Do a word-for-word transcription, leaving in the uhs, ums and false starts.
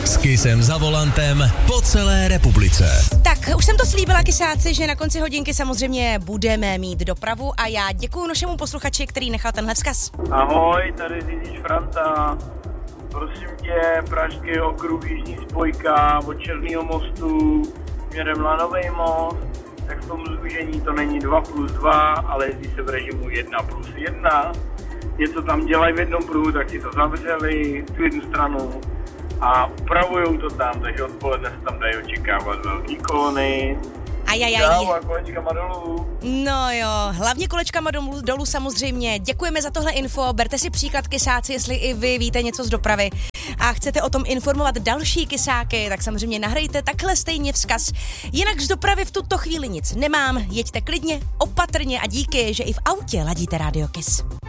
S Kissem za volantem po celé republice. Tak, už jsem to slíbila, kysáci, že na konci hodinky samozřejmě budeme mít dopravu a já děkuju našemu posluchači, který nechal tenhle vzkaz. Ahoj, tady řidič Franta. Prosím tě, Pražský okruh, jižní spojka od Černého mostu směrem na Nový most, tak v tom zúžení to není dva plus dva, ale jezdí se v režimu jedna plus jedna. Něco tam dělají v jednom pruhu, tak si to zavřeli tu jednu stranu a upravujou to tam, takže odpoledne se tam dají očekávat velký kolony. Ajajaj. Čau a kolečkama dolů. No jo, hlavně kolečkama dolů, dolů samozřejmě. Děkujeme za tohle info, berte si příklad, kysáci, jestli i vy víte něco z dopravy a chcete o tom informovat další kysáky, tak samozřejmě nahrajte takhle stejně vzkaz. Jinak z dopravy v tuto chvíli nic nemám, jeďte klidně, opatrně a díky, že i v autě ladíte Radio Kiss.